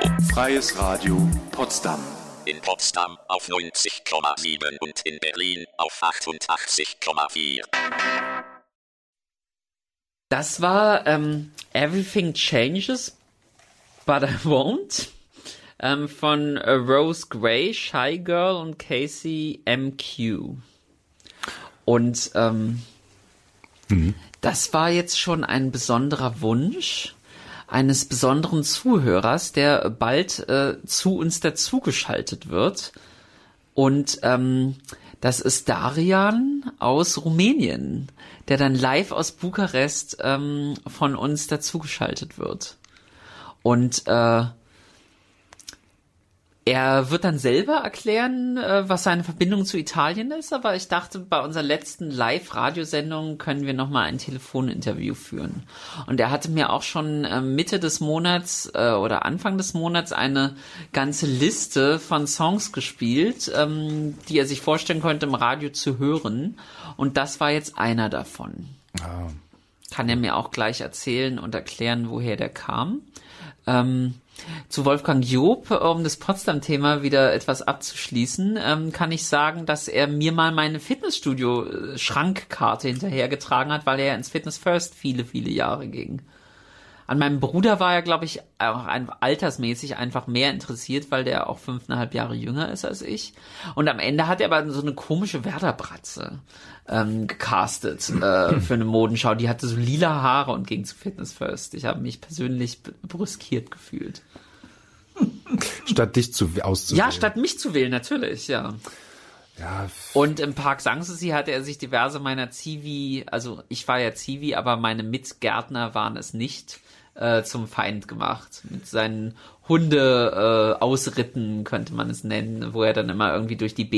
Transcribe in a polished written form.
Freies Radio Potsdam. In Potsdam auf 90,7 und in Berlin auf 88,4. Das war Everything Changes, But I Won't von Rose Gray, Shy Girl und Casey MQ. Und das war jetzt schon ein besonderer Wunsch eines besonderen Zuhörers, der bald zu uns dazugeschaltet wird. Und das ist Darian aus Rumänien, der dann live aus Bukarest von uns dazugeschaltet wird. Und er wird dann selber erklären, was seine Verbindung zu Italien ist, aber ich dachte, bei unserer letzten Live-Radiosendung können wir nochmal ein Telefoninterview führen. Und er hatte mir auch schon Mitte des Monats oder Anfang des Monats eine ganze Liste von Songs gespielt, die er sich vorstellen konnte, im Radio zu hören. Und das war jetzt einer davon. Oh. Kann er mir auch gleich erzählen und erklären, woher der kam. Zu Wolfgang Job, um das Potsdam-Thema wieder etwas abzuschließen, kann ich sagen, dass er mir mal meine Fitnessstudio-Schrankkarte hinterhergetragen hat, weil er ja ins Fitness First viele, viele Jahre ging. An meinem Bruder war er, glaube ich, auch altersmäßig einfach mehr interessiert, weil der auch 5,5 Jahre jünger ist als ich. Und am Ende hat er aber so eine komische Werder-Bratze gecastet für eine Modenschau. Die hatte so lila Haare und ging zu Fitness First. Ich habe mich persönlich brüskiert gefühlt. Statt dich auszuwählen. Ja, statt mich zu wählen, natürlich, ja. Ja. Und im Park Sanssouci hatte er sich diverse meiner Zivi, also ich war ja Zivi, aber meine Mitgärtner waren es nicht, zum Feind gemacht. Mit seinen Hunde Ausritten, könnte man es nennen, wo er dann immer irgendwie durch die